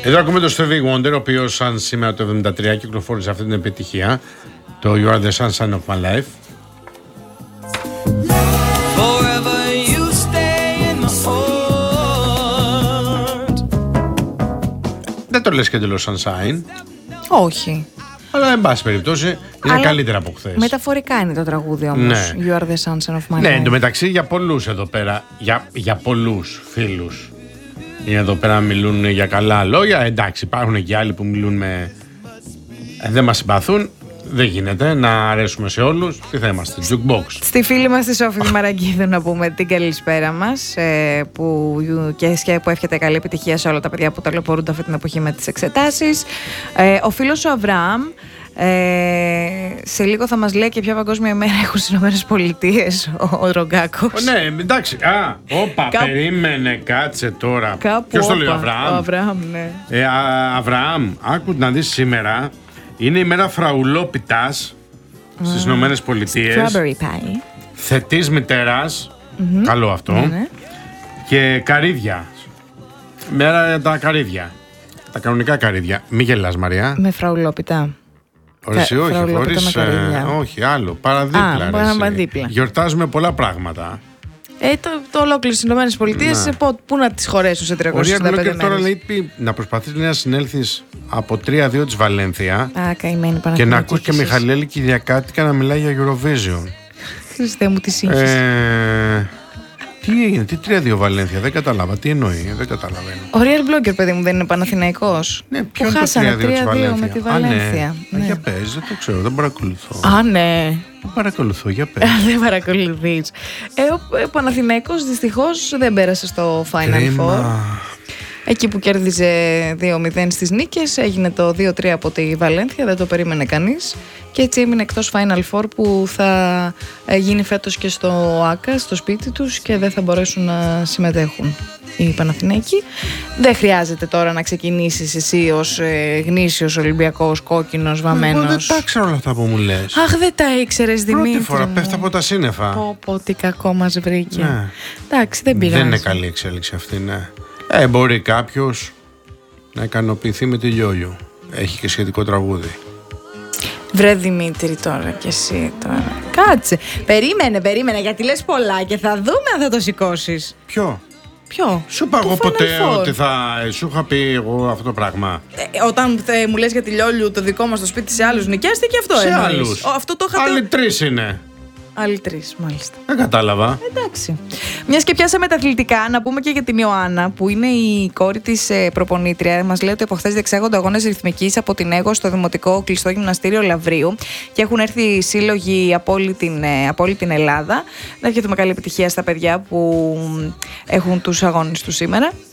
Εδώ ακούμε το Stevie Wonder, ο οποίος σαν σήμερα το 1973 κυκλοφόρησε αυτή την επιτυχία, το You Are The Sunshine Of My Life. Δεν το λες και εντελώς Sunshine. Όχι. Αλλά εν πάση περιπτώσει είναι καλύτερα από χθες. Μεταφορικά είναι το τραγούδι όμως. Ναι. You Are The Sunshine Of My Life. Ναι, εντωμεταξύ για πολλούς εδώ πέρα, για πολλούς φίλους είναι εδώ πέρα να μιλούν για καλά λόγια. Εντάξει, υπάρχουν και άλλοι που μιλούν με... δεν μας συμπαθούν. Δεν γίνεται να αρέσουμε σε όλους. Τι θα είμαστε, jukebox. Στη φίλη μας τη Σόφη Μαραγκίδου να πούμε την καλησπέρα μας, που εύχεται καλή επιτυχία σε όλα τα παιδιά που ταλαιπωρούνται αυτή την εποχή με τις εξετάσεις. Ο φίλος ο Αβραάμ σε λίγο θα μας λέει και ποια παγκόσμια ημέρα έχουν στις ΗΠΑ ο Ρογκάκος. Ναι, εντάξει. Περίμενε, κάτσε τώρα. Ποιος το λέει, Αβραάμ? Ο Αβραάμ, ναι. Αβραάμ, άκου να δεις σήμερα. Είναι η μέρα φραουλόπιτας στις Ηνωμένες Πολιτείες. Strawberry pie. Θετής μητέρας. Καλό αυτό. Ναι. Και καρύδια. Μέρα για τα καρύδια. Τα κανονικά καρύδια. Μη γελάς, Μαρία. Με φραουλόπιτα. Όχι, χωρίς. Όχι, άλλο. Παραδίπλα. Γιορτάζουμε πολλά πράγματα. Το ολόκληρο στις Ηνωμένες Πολιτείες, πού να τις χωρέσουν σε 365 μέρες. Τώρα λέει να προσπαθείς να συνέλθεις από 3-2 της Βαλένθια και να ακούς και Μιχαλέλη Κυριακάτικα να μιλάει για Eurovision. Χριστέ μου, τι σύγχυση. Τι έγινε, τι 3-2 Βαλένθια, δεν κατάλαβα, τι εννοεί, δεν καταλαβαίνω. Ο Real Blogger, παιδί μου, δεν είναι Παναθηναϊκός? Ναι, ποιο είναι χάσανε 3-2 της Βαλένθια. με τη Βαλένθια. Ναι. Για πες, δεν το ξέρω, δεν παρακολουθώ. Ναι. Δεν παρακολουθώ, για πες. Δεν παρακολουθείς. Ο Παναθηναϊκός δυστυχώς δεν πέρασε στο Final Four. Εκεί που κέρδιζε 2-0 στις νίκες, έγινε το 2-3 από τη Βαλένθια, δεν το περίμενε κανείς. Και έτσι έμεινε εκτός Final Four που θα γίνει φέτος και στο ΆΚΑ, στο σπίτι τους, και δεν θα μπορέσουν να συμμετέχουν οι Παναθηναϊκοί. Δεν χρειάζεται τώρα να ξεκινήσεις εσύ ως γνήσιος Ολυμπιακός, κόκκινος, βαμμένος. Εγώ δεν τα ξέρω όλα αυτά που μου λες. Αχ, δεν τα ήξερες, Δημήτρη. Πρώτη φορά πέφτει από τα σύννεφα. Πω, τι κακό μας βρήκε. Ναι. Εντάξει, δεν πειράζει. Δεν είναι καλή εξέλιξη αυτή, ναι. Μπορεί κάποιος να ικανοποιηθεί με τη Λιόλιο. Έχει και σχετικό τραγούδι. Βρε Δημήτρη τώρα κι εσύ τώρα. Κάτσε. Περίμενε γιατί λες πολλά και θα δούμε αν θα το σηκώσεις. Ποιο? Σου είπα εγώ ποτέ ότι σου είχα πει εγώ αυτό το πράγμα? Όταν μου λες για τη Λιόλιου, το δικό μας το σπίτι σε άλλους νοικιάστηκε και αυτό σε εννοείς? Άλλους. Αυτό το είχατε... Άλλοι 3 είναι. Άλλοι 3, μάλιστα. Δεν κατάλαβα. Εντάξει. Μιας και πιάσαμε τα αθλητικά, να πούμε και για την Ιωάννα, που είναι η κόρη της προπονήτρια. Μας λέει ότι από χθες διεξάγονται αγώνες ρυθμικής από την ΕΓΟ στο Δημοτικό Κλειστό Γυμναστήριο Λαβρίου και έχουν έρθει σύλλογοι από όλη την Ελλάδα. Να ευχηθούμε καλή επιτυχία στα παιδιά που έχουν τους αγώνες τους σήμερα.